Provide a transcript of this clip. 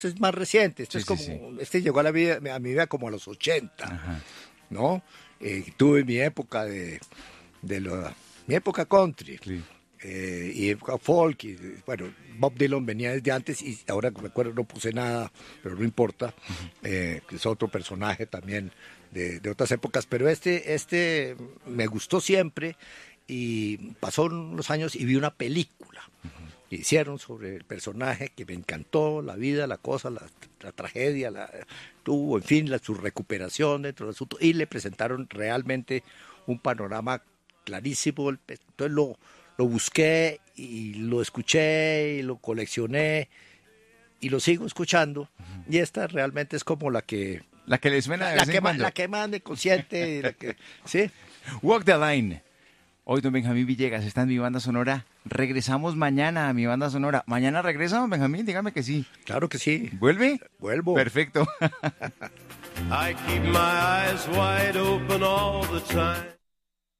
es más reciente, esto Sí, es como, sí. este llegó a mi vida como a los 80, Ajá. ¿no? Tuve mi época mi época country, Sí. y época folk, y bueno, Bob Dylan venía desde antes y ahora que me acuerdo no puse nada, pero no importa, que es otro personaje también de otras épocas, pero este me gustó siempre y pasó unos años y vi una película que hicieron sobre el personaje que me encantó, la vida, la cosa, la tragedia, tuvo, en fin, su recuperación dentro del asunto, y le presentaron realmente un panorama clarísimo. Entonces lo busqué y lo escuché y lo coleccioné y lo sigo escuchando, y esta realmente es como La que le suena de vez en cuando. la que más me consciente, ¿sí? Walk the Line. Hoy don Benjamín Villegas está en Mi Banda Sonora. Regresamos mañana a Mi Banda Sonora. ¿Mañana regresa, don Benjamín? Dígame que sí. Claro que sí. ¿Vuelve? Vuelvo. Perfecto. I keep my eyes wide open all the time.